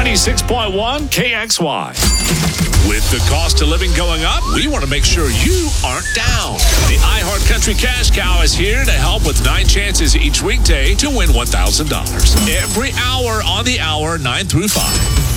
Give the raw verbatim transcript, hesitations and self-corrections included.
ninety-six point one K X Y. With the cost of living going up, we want to make sure you aren't down. The iHeart Country Cash Cow is here to help with nine chances each weekday to win one thousand dollars. Every hour on the hour, nine through five.